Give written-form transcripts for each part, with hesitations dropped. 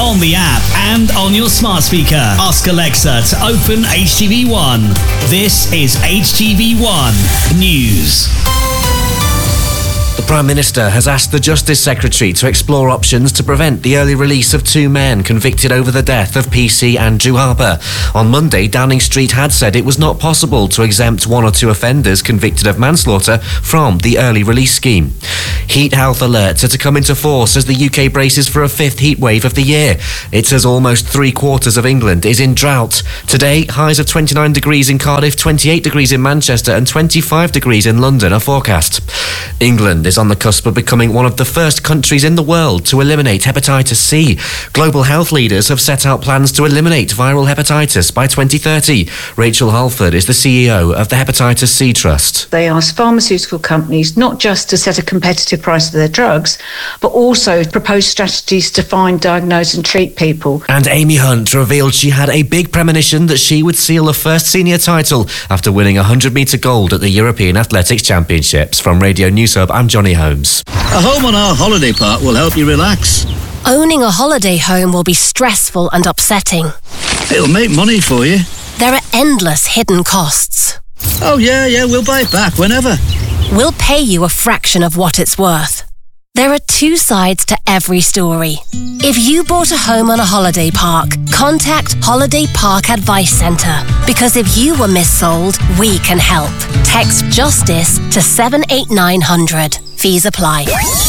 on the app, and on your smart speaker. Ask Alexa to open HTV1. This is HTV1 News. The Prime Minister has asked the Justice Secretary to explore options to prevent the early release of two men convicted over the death of PC Andrew Harper. On Monday, Downing Street had said it was not possible to exempt one or two offenders convicted of manslaughter from the early release scheme. Heat health alerts are to come into force as the UK braces for a fifth heat wave of the year. It says almost 3/4 of England is in drought. Today, highs of 29 degrees in Cardiff, 28 degrees in Manchester and 25 degrees in London are forecast. England is on the cusp of becoming one of the first countries in the world to eliminate hepatitis C. Global health leaders have set out plans to eliminate viral hepatitis by 2030. Rachel Halford is the CEO of the Hepatitis C Trust. They ask pharmaceutical companies not just to set a competitive price for their drugs, but also propose strategies to find, diagnose and treat people. And Amy Hunt revealed she had a big premonition that she would seal the first senior title after winning 100-metre gold at the European Athletics Championships. From Radio News Hub, I'm Johnny Holmes. A home on our holiday park will help you relax. Owning a holiday home will be stressful and upsetting. It'll make money for you. There are endless hidden costs. Oh yeah, we'll buy it back whenever. We'll pay you a fraction of what it's worth. There are two sides to every story. If you bought a home on a holiday park, contact Holiday Park Advice Centre. Because if you were missold, we can help. Text JUSTICE to 78900. Fees apply.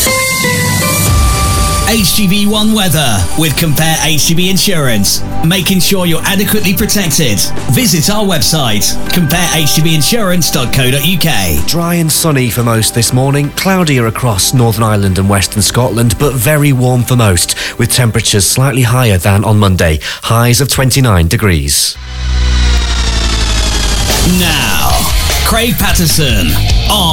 HTV1 weather with Compare HTV Insurance. Making sure you're adequately protected. Visit our website, comparehtvinsurance.co.uk. Dry and sunny for most this morning, cloudier across Northern Ireland and Western Scotland, but very warm for most, with temperatures slightly higher than on Monday, highs of 29 degrees. Now, Craig Patterson on